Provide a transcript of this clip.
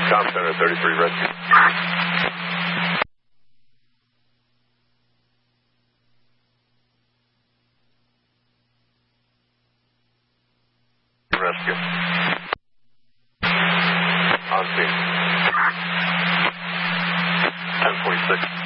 Com Center 33 rescue. Rescue. On scene. 1046.